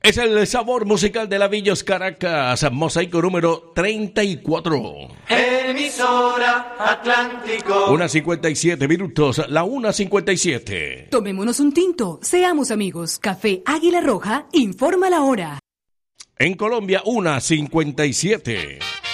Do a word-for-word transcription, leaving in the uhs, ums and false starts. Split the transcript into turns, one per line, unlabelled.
Es el sabor musical de la Villos Caracas, mosaico número treinta y cuatro.
Emisora Atlántico.
una cincuenta y siete minutos, la una cincuenta y siete.
Tomémonos un tinto, seamos amigos. Café Águila Roja informa la hora.
En Colombia, una cincuenta y siete.